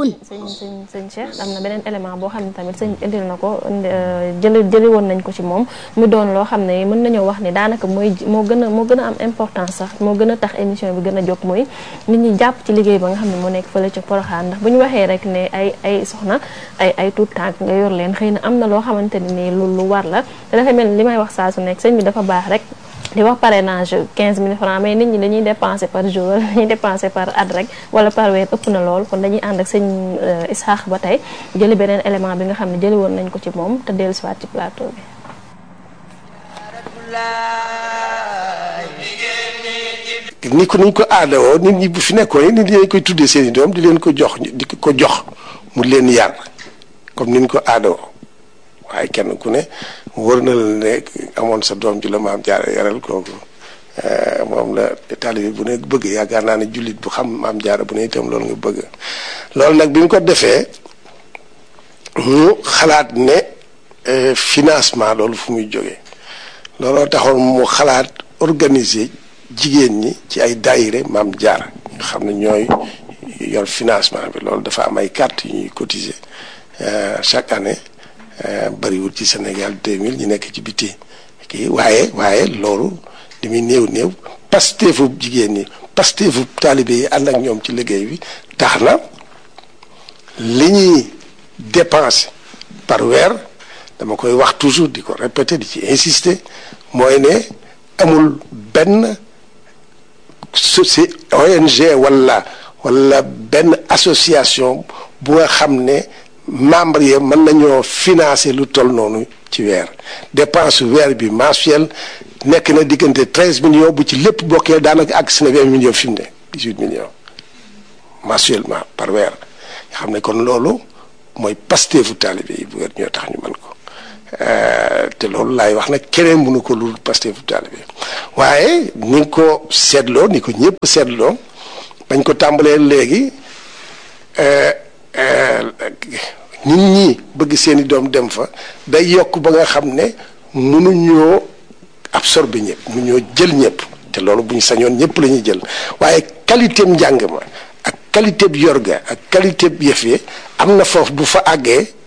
sëñ Cheikh am na beneen élément boo xam ne tamit sëñ indil na ko jëli woon nañ ko ci moom mu doon loo xam ne mën nañoo wax ni daanaka moo gën a am importance sax moo gën a tax émission bi gën a jóg mooy nit ñi jàpp ci liggéey ba nga xam ne moo nekk fële ca Porokhane ndax bu ñu waxee rek ne ay soxna ay tout tànk nga yor leen xëy na am na loo xamante ne nii lu war la te dafa mel ni li may wax saa su nekk sëñ bi dafa baax rek di wax parrainage 15 000 francs mais nit ñi dañuy dépenser par jour wala dañuy dépenser par at rek wala par weer ëpp na lool kon dañuy ànd ak sëñ Isaax ba tey jëli beneen élément bi nga xam ne jëli woon nañ ko ci moom te dellu siwaat ci plateau bi. ni ko aada woo nit ñi bu fi nekkoon nit ñi dañ koy tuddee seen i doom di leen ko jox mu leen yar comme ni ñu ko aada woo waaye kenn ku ne wër na la ne amoon sa doom ji la maam jaara yaral kooku moom la taalibe bu ne bëgg yaakaar naa ne jullit bu xam maam jaara bu ne itam loolu nga bëgg loolu nag bi mu ko defee mu xalaat ne financement loolu fu muy jógee looloo taxoon mu xalaat organiser jigéen ñi ci ay daayire maam jaara nga xam ne ñooy yor financement bi loolu dafa am ay carte yu ñuy cotiser chaque année bariwul ci Sénégal 2000 ñu nekk ci biti kii waaye loolu li muy néew pasteefu jigéen ñi pasteefu taalibe yi ànd ak ñoom ci liggéey bi tax na li ñuy dépenser par weer dama koy wax toujours di ko répéter di ci insister mooy ne amul benn ONG wala benn association bu nga xam ne membre yi mën nañoo financer lu toll noonu ci weer dépense weer bi mensuel nekk na diggante 13 millions bu ci lépp bokkee daanaka àgg si na 20 millions fi mu ne 18 millions mensuellement par weer nga xam ne kon loolu mooy pasteefu taalibe yi bu weer ñoo tax ñu mën ko te loolu laay wax nag keneen mënu ko lu pasteefu taalibe waaye ni nga ko seetloo ni ko ñëpp seetloo bañ ko tàmbalee léegi nit ñi bëgg seeni doom dem fa day yokk ba nga xam ne mënuñoo absorber ñëpp mënuñoo jël ñëpp te loolu bu ñu sañoon ñëpp la ñuy jël waaye qualité njàng ma ak qualité bi yor ga ak qualité bi yëf yi am na foofu bu fa àggee